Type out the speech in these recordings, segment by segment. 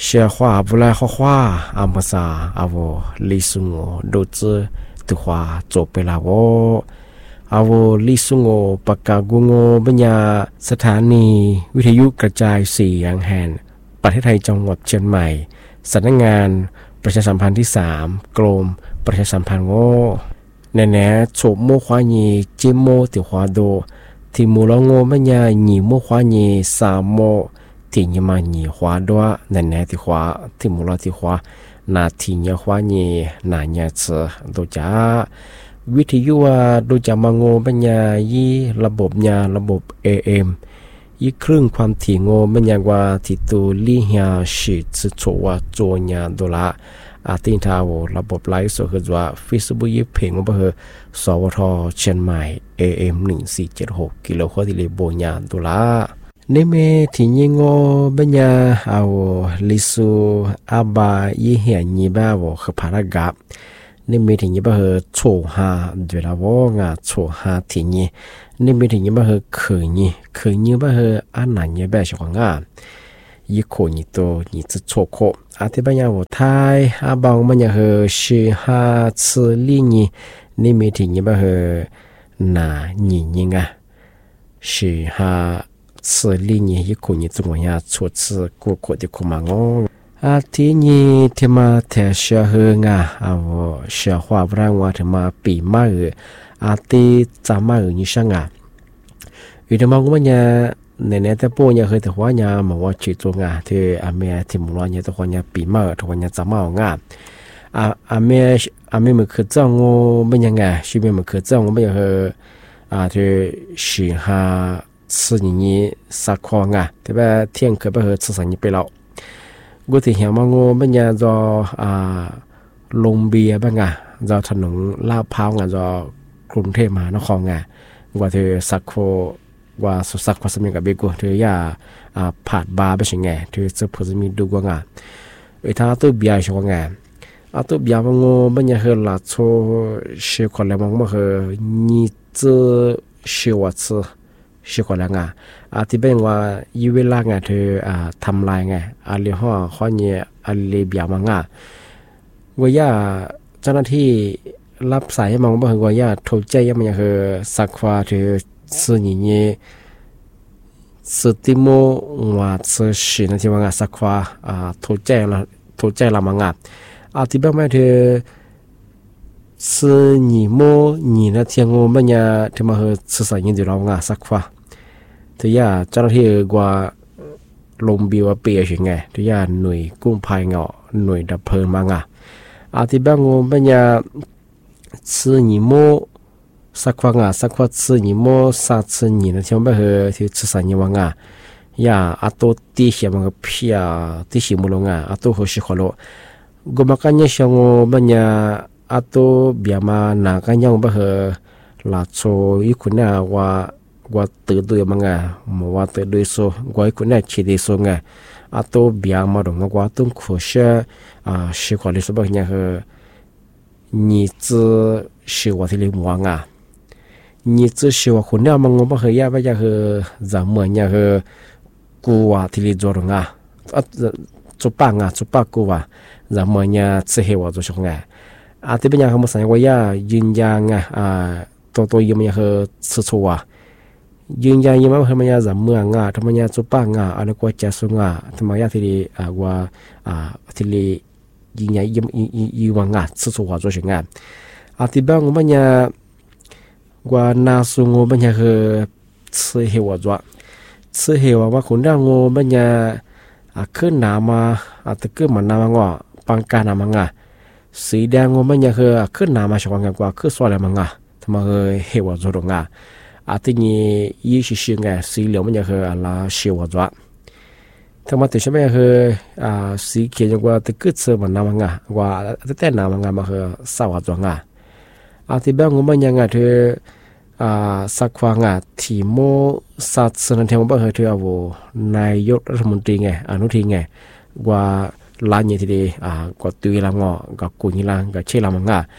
เชื่อว่าบุลาข้อว่าอามาซาอาวลิสุงโอดูจืตัวว่าจบไปแล้วอาวลิสุงโอปากกากุงโอปัญญาสถานีวิทยุกระจายเสียงแห่งประเทศไทยจังหวัดเชียงใหม่สำนักงานประชาสัมพันธ์ที่3กรมประชาสัมพันธ์แน่ๆโฉบโมควานีจิโมติวาโดที่มูลงโงปัญญาหนีโมควานีสามโมที่ยมาหนีขวาด้วยแน่ๆที่ขวาที่มูลที่ขวานาที่ยขวานีนาญาเสดูจ้าวิทยุว่าดูจะมาโงปัญญายี่ระบบยาระบบ AM ยี่ครึ่งความถี่โงปัญญาว่าที่ตัวลี่เฮียชิดสุดโชว่าโจญาดูละอาทิตย์ท้าวระบบไลฟ์สดคือว่า Facebook ยี่เพลงว่าเบอร์สวทเชียงใหม่ AM 1476กิโลเฮิรตซ์ที่เลโบญาดูละในเมที่ยิงโอบัญญาเอาลิซูอาบายี่เหียนีบ้าวคือพารากาในเมที่ยิบ้าเหอโชหาเดลาวงาโชหาที่ยิในเมที่ยิบ้าเหอเคยยิบ้าเหออันนั้นยิบ้าชกงายี่โคยิโตยิจะโชโคอาทิบัญญาวไทยอาบางบัญญาเหอชิฮาซลินีในเมที่ยิบ้าเหอนายิงาชิฮา此里呢一口呢怎么样出次过过的苦嘛哦啊ทีนี้ที่มาแต่เชื่อเฮงอ่ะ我เชื่อว่า不然我ที่มาปีมาอาทิจามานี่ช่างอยู่ที่มาก็มันเนี่ยแต่ปู่เนี่ยเคยแต่ว่าเนี่ยมาว่าชีตรงที่อเมริที่มุลเนี่ยตัวเนี่ยปีมาตัวเนี่ยจามาอเมริมันคือจ้าง我มันยังไงชีวิตมันคือจ้าง我มันยังที่สิหา吃你撒谎对吧？天可不和吃上你背了。我ที่เห็นว่า我们เนี่ยจะลงเบียบ้างจะถนนลาดพร้าวจะกรุงเทพมหานครว่าที่สักว่าสุสักว่าสมัยกับเบกูที่ยาผ่านบาร์ไปใช่ไงที่จะพูดมีดูกว่าถ้าตัวเบียร์ใช่ว่าตัวเบียร์ว่า我们เนี่ยคือลาโชเชื่อคนแล้วว่าคือนี่จะเชื่อว่าชื่อคนละที่เป็นว่ายีเวลาเธอทำลายเรื่องข้อนี้เรียบมาว่าเจ้าหน้าที่รับสายมองว่าว่าโทรใจมันคือสักว่าเธอสื่อนี้สื่อติโมว่าสื่อสิ่งที่ว่าสักว่าโทรใจละมังที่เป็นว่าเธอสื่อนี้โมนี้นะที่งมันเนี่ยที่มาสื่อสารยิ่งดีเราสักว่าที่เจ้าหน้าที่กว่าลงบิวเปียใช่ไงที่หน่วยกู้ภัยหน่วยดับเพลิงมาที่บ้างมันเนี่ยสื่อนี้โมสักว่าสื่อนี้โมสักสื่อนี้นะที่มันที่สื่อสารยิ่งว่าตัวที่เขียนมันก็พิจที่ชิมุลตัวหัวชิคอโลก็มากันเนี่ยช่างมันเนี่ยตัวเบียมาหนักกันยังลาโซอีคุณเนี่ยว่าตื่นตัวมังมัวตื่นด้วยโซว่าอีคุณเนี่ยชีดีโซตัวเบียมาดงว่าต้องขอเชื่อชิคอลิสบักเนี่ยนี่จะชิวที่เรียกว่านี่จะชิวคุณเนี่ยมังว่ายาไปจำเหมือนเนี่ยกูว่าที่เรียกจรงจุปังกูว่าจำเหมือนเนี่ยจะเหว่าตัวชงที่เป็นอย่างเขาบอกว่ายืนยันตัวยังไม่คือชัวยืนยันยังไม่คือมันจะเมืองทำไมจะจุปังอะไรก็จะสุงทำไมที่ดีว่าที่ดียืนยันยังว่างชัวตัวชงที่บางมันจะว่าน่าสุงมันจะคือซื้อเหว่าว่าคนเรางมันจะขึ้นน้ำมาแต่ขึ้นมันน้ำปังการน้ำสีแดงมันยังคือขึ้นน้ำมาชกกันกว่าขึ้นสวรรค์มันทำไมเหวจงที่นี่ยี่สิบสี่สีเหลืองมันยังคืออะไรเชียวจ้ะทำไมถึงใช่ไหมคือสีเขียวกว่าที่ขึ้นเสือมันน้ำมันว่าแต่น้ำมันมันคือสาวจ้ะที่แบงมันยังเธอสักว่าที่โมสัตว์สนันเทมบ้าเธอเอานายกรัฐมนตรีอนุทินว่าล้านยี่ทีเดียก็ตุยลังก็กุยลังก็เชื่อลังมัง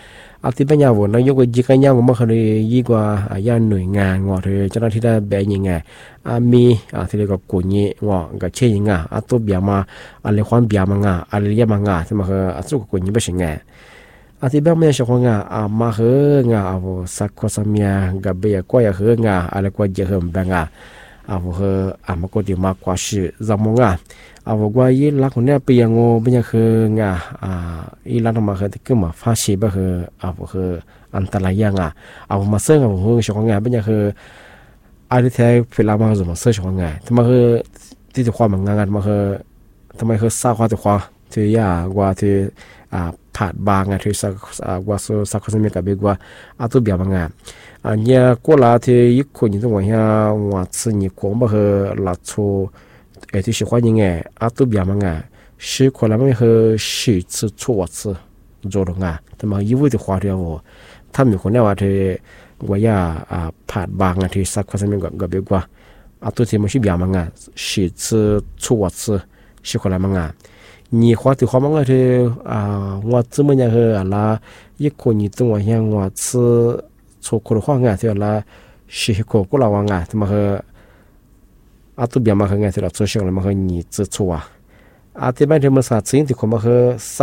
อาทิตย์ปัญญาวนนายกยิ่งกันยังมาเคยยิ่งกว่าย่านหน่วยงานงอเธอเจ้าหน้าที่ได้แบบยังไงมีที่เรียกว่ากุญยี่งอกับเชี่ยยังไงตัวเบียมาอะไรความเบียมังอะไรเรียมังที่มาคือสู้กับกุญยี่ไม่ใช่ไงที่แบบไม่ใช่ของมาคืองสักคนสมัยกับเบียก็อยากคืองอะไรก็เยอะแบบคือมาก็ดีมากกว่าสิจำมงว่ายี่ลักคนเนี้ยไปยังโง่เป็นยังคืองอีลักมาคือที่ก็มาฟ้าชีบคือคืออันตรายยังมาเสื่อคือชงเป็นยังคืออะไรที่เวลามาคือมาเสื่อชงทำไมคือที่จะความงานมาคือทำไมคือสร้างความที่ยากว่าที่ผ่านบางที่สักว่าสักคนมีกับเบกว่าตัวเบียบางเนี่ยก็ลาที่ยุคนี้ต้องว่าสิ่งนี้ก็มาคือลัดโชที่喜欢ยังไงตัวเบียบาง是可能ไม่คือสิ次错次做了ทำไมยิ่งว่าที่话题他们คนนี้ว่าที่ว่าผ่านบางที่สักคนมีกับเบกว่าตัวที่มัน是เบียบางสิ次错次是可能มั้ง你话的话嘛，我怎么样和啦？一个你怎么样？我吃错过的话就啦，是过过了怎么和都别嘛和做小了嘛和你做错这边就么啥子的，可么和